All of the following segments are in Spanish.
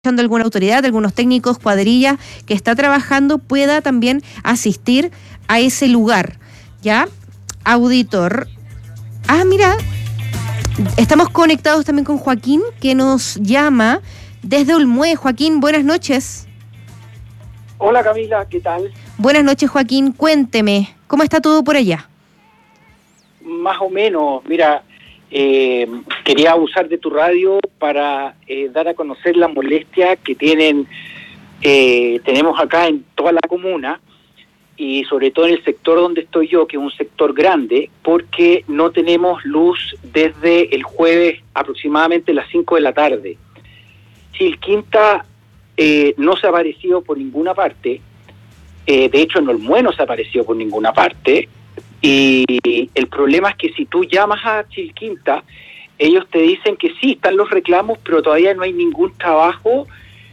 alguna autoridad, algunos técnicos, cuadrilla que está trabajando, pueda también asistir a ese lugar, ¿ya? Auditor. Mira, estamos conectados también con Joaquín, que nos llama desde Olmué. Joaquín, buenas noches. Hola Camila, ¿qué tal? Buenas noches, Joaquín, cuénteme, ¿cómo está todo por allá? Más o menos, mira, quería abusar de tu radio para dar a conocer la molestia que tenemos acá en toda la comuna y sobre todo en el sector donde estoy yo, que es un sector grande, porque no tenemos luz desde el jueves aproximadamente las 5 de la tarde. Chilquinta no se ha aparecido por ninguna parte, de hecho en Olmué no se ha aparecido por ninguna parte. Y el problema es que si tú llamas a Chilquinta, ellos te dicen que sí, están los reclamos, pero todavía no hay ningún trabajo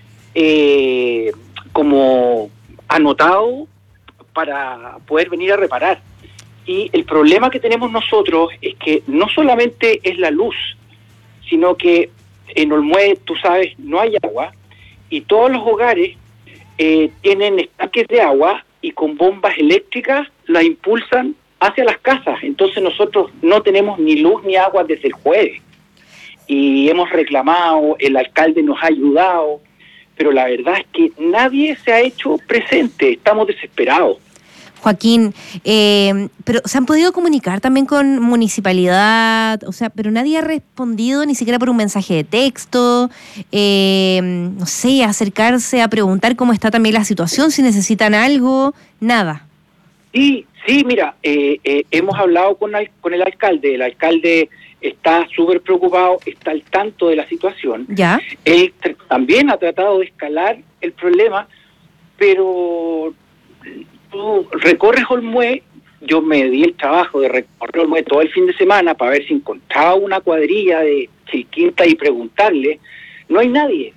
como anotado para poder venir a reparar. Y el problema que tenemos nosotros es que no solamente es la luz, sino que en Olmué, tú sabes, no hay agua y todos los hogares tienen estanques de agua y con bombas eléctricas la impulsan hacia las casas. Entonces nosotros no tenemos ni luz ni agua desde el jueves y hemos reclamado, el alcalde nos ha ayudado, pero la verdad es que nadie se ha hecho presente, estamos desesperados. Joaquín, pero ¿se han podido comunicar también con municipalidad? O sea, pero nadie ha respondido ni siquiera por un mensaje de texto, no sé, acercarse a preguntar cómo está también la situación, si necesitan algo, nada. Sí, mira, hemos hablado con el alcalde está súper preocupado, está al tanto de la situación. ¿Ya? Él también ha tratado de escalar el problema, pero tú recorres Olmué, yo me di el trabajo de recorrer Olmué todo el fin de semana para ver si encontraba una cuadrilla de Chilquinta y preguntarle, no hay nadie,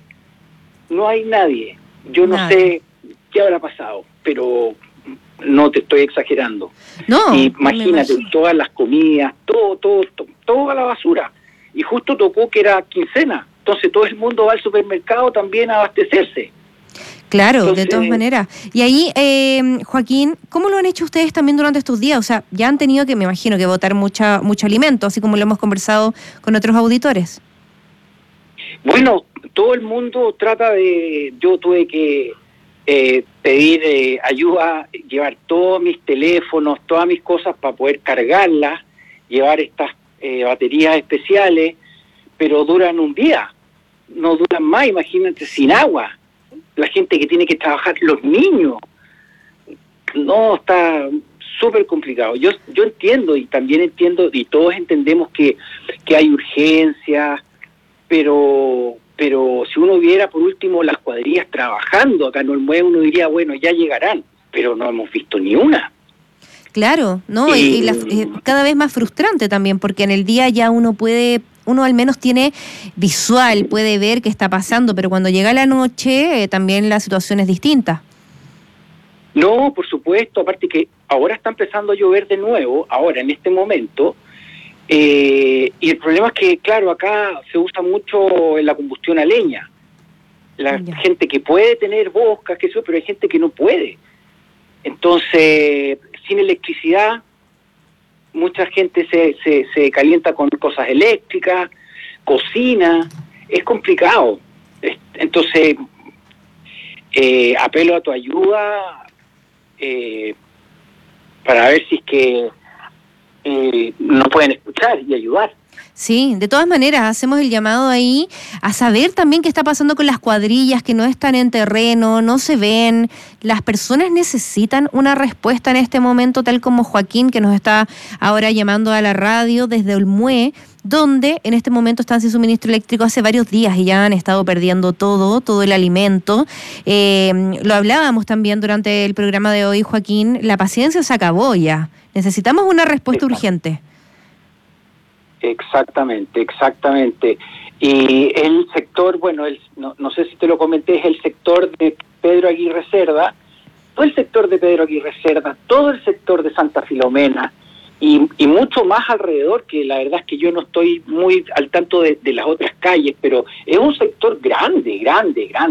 yo no sé qué habrá pasado, pero no te estoy exagerando. No. Imagínate, todas las comidas, toda la basura. Y justo tocó que era quincena. Entonces todo el mundo va al supermercado también a abastecerse. Claro, entonces, de todas maneras. Y ahí, Joaquín, ¿cómo lo han hecho ustedes también durante estos días? O sea, ya han tenido que, me imagino, que botar mucho alimento, así como lo hemos conversado con otros auditores. Bueno, todo el mundo yo tuve que pedir ayuda, llevar todos mis teléfonos, todas mis cosas para poder cargarlas, llevar estas baterías especiales, pero duran un día, no duran más, imagínate, sin agua. La gente que tiene que trabajar, los niños, no, está súper complicado. Yo entiendo y también entiendo, y todos entendemos que hay urgencias, pero si uno viera por último las cuadrillas trabajando acá en Olmué, uno diría, bueno, ya llegarán, pero no hemos visto ni una. Claro, ¿no? Y cada vez más frustrante también, porque en el día ya uno al menos tiene visual, puede ver qué está pasando, pero cuando llega la noche también la situación es distinta. No, por supuesto, aparte que ahora está empezando a llover de nuevo, ahora en este momento, y el problema es que, claro, acá se usa mucho en la combustión a leña. La gente que puede tener boscas, pero hay gente que no puede. Entonces, sin electricidad, mucha gente se calienta con cosas eléctricas, cocina, es complicado. Entonces, apelo a tu ayuda para ver si es que nos pueden escuchar y ayudar. Sí, de todas maneras, hacemos el llamado ahí a saber también qué está pasando con las cuadrillas que no están en terreno, no se ven. Las personas necesitan una respuesta en este momento, tal como Joaquín, que nos está ahora llamando a la radio desde Olmué, donde en este momento están sin suministro eléctrico hace varios días y ya han estado perdiendo todo el alimento. Lo hablábamos también durante el programa de hoy, Joaquín, la paciencia se acabó ya. Necesitamos una respuesta urgente. Exactamente. Y el sector, bueno, no sé si te lo comenté, es el sector de Pedro Aguirre Cerda, todo el sector de Pedro Aguirre Cerda, todo el sector de Santa Filomena, y mucho más alrededor, que la verdad es que yo no estoy muy al tanto de las otras calles, pero es un sector grande, grande, grande.